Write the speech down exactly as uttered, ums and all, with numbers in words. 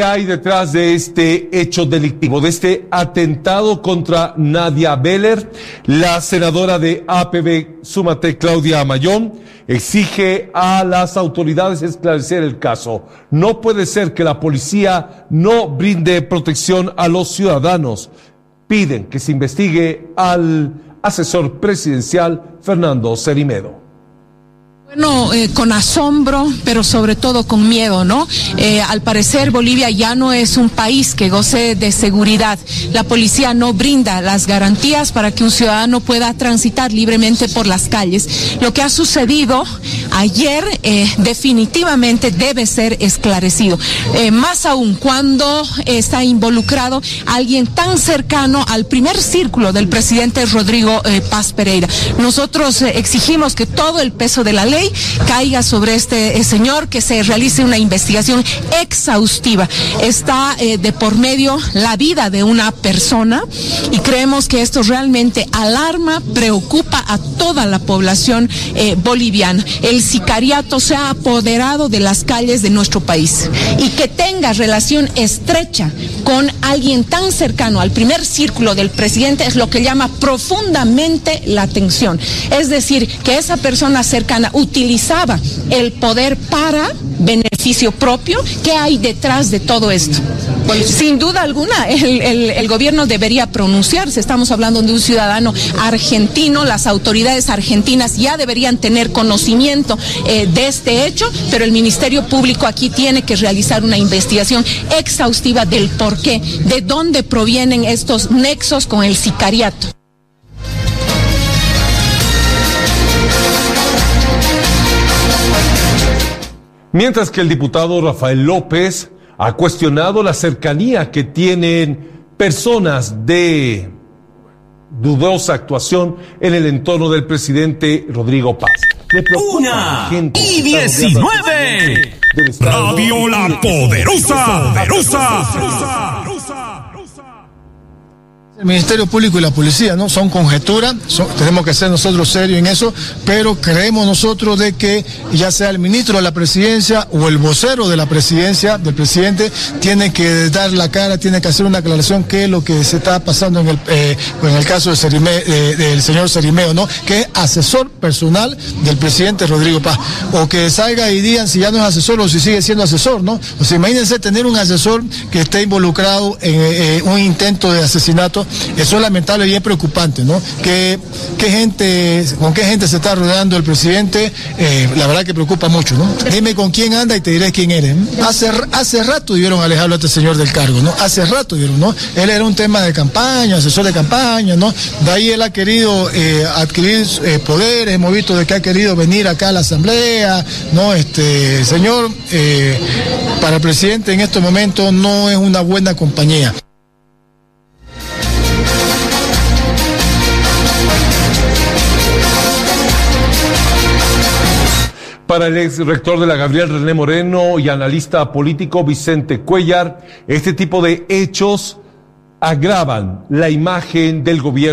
¿Qué hay detrás de este hecho delictivo, de este atentado contra Nadia Beller? La senadora de A P B Súmate, Claudia Mayón, exige a las autoridades esclarecer el caso. No puede ser que la policía no brinde protección a los ciudadanos. Piden que se investigue al asesor presidencial Fernando Cerimedo. Bueno, eh, con asombro, pero sobre todo con miedo, ¿no? Eh, al parecer Bolivia ya no es un país que goce de seguridad. La policía no brinda las garantías para que un ciudadano pueda transitar libremente por las calles. Lo que ha sucedido ayer eh, definitivamente debe ser esclarecido. Eh, más aún cuando está involucrado alguien tan cercano al primer círculo del presidente Rodrigo eh, Paz Pereira. Nosotros eh, exigimos que todo el peso de la ley caiga sobre este eh, señor, que se realice una investigación exhaustiva. Está eh, de por medio la vida de una persona y creemos que esto realmente alarma, preocupa a toda la población eh, boliviana. El sicariato se ha apoderado de las calles de nuestro país y que tenga relación estrecha con alguien tan cercano al primer círculo del presidente es lo que llama profundamente la atención. Es decir, que esa persona cercana utilizaba el poder para beneficio propio. ¿Qué hay detrás de todo esto? Sin duda alguna, el, el, el gobierno debería pronunciarse. Estamos hablando de un ciudadano argentino. Las autoridades argentinas ya deberían tener conocimiento eh, de este hecho, pero el Ministerio Público aquí tiene que realizar una investigación exhaustiva del porqué, de dónde provienen estos nexos con el sicariato. Mientras que el diputado Rafael López ha cuestionado la cercanía que tienen personas de dudosa actuación en el entorno del presidente Rodrigo Paz. Le preocupa Una a la gente y diecinueve. Radio La Poderosa. Poderosa. El Ministerio Público y la Policía, ¿no? Son conjeturas, son, tenemos que ser nosotros serios en eso, pero creemos nosotros de que ya sea el ministro de la Presidencia o el vocero de la Presidencia, del presidente, tiene que dar la cara, tiene que hacer una aclaración qué es lo que se está pasando en el, eh, en el caso de Cerime, eh, del señor Cerimeo, ¿no? Que es asesor personal del presidente Rodrigo Paz. O que salga y digan si ya no es asesor o si sigue siendo asesor, ¿no? O sea, imagínense tener un asesor que esté involucrado en eh, un intento de asesinato. Eso es lamentable y es preocupante, ¿no? ¿Qué, qué gente, con qué gente se está rodeando el presidente? Eh, la verdad que preocupa mucho, ¿no? Dime con quién anda y te diré quién eres. Hace, hace rato debieron alejarlo a este señor del cargo, ¿no? Hace rato debieron, ¿no? Él era un tema de campaña, asesor de campaña, ¿no? De ahí él ha querido eh, adquirir eh, poderes, hemos visto de que ha querido venir acá a la asamblea, ¿no? Este señor, eh, para el presidente en estos momentos no es una buena compañía. Para el ex rector de la Gabriel René Moreno y analista político Vicente Cuellar, este tipo de hechos agravan la imagen del gobierno